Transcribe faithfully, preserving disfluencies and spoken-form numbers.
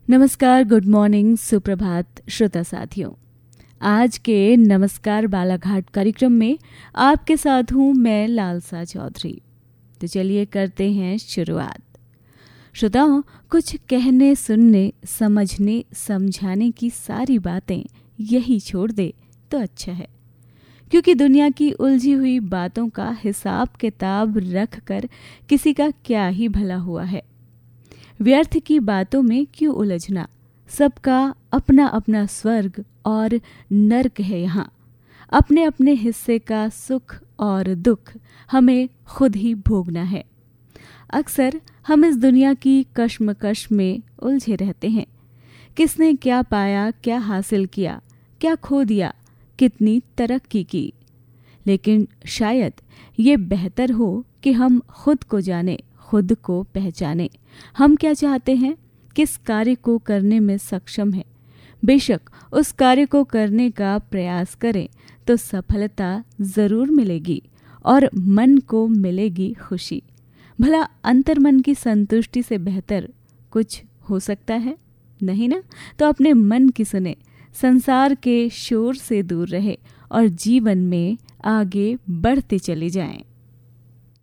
नमस्कार, good morning, सुप्रभात श्रोता साथियों। आज के नमस्कार बालाघाट कार्यक्रम में आपके साथ हूँ मैं लालसा चौधरी। तो चलिए करते हैं शुरुआत। श्रोताओं, कुछ कहने, सुनने, समझने, समझाने की सारी बातें यही छोड़ दे तो अच्छा है, क्योंकि दुनिया की उलझी हुई बातों का हिसाब किताब रख कर किसी का क्या ही भला हुआ है। व्यर्थ की बातों में क्यों उलझना। सबका अपना अपना स्वर्ग और नर्क है यहाँ। अपने अपने हिस्से का सुख और दुख हमें खुद ही भोगना है। अक्सर हम इस दुनिया की कश्मकश में उलझे रहते हैं। किसने क्या पाया, क्या हासिल किया, क्या खो दिया, कितनी तरक्की की। लेकिन शायद ये बेहतर हो कि हम खुद को जाने, खुद को पहचाने। हम क्या चाहते हैं, किस कार्य को करने में सक्षम है। बेशक उस कार्य को करने का प्रयास करें तो सफलता ज़रूर मिलेगी और मन को मिलेगी खुशी। भला अंतर्मन की संतुष्टि से बेहतर कुछ हो सकता है? नहीं ना? तो अपने मन की सुने, संसार के शोर से दूर रहे और जीवन में आगे बढ़ते चले जाएं।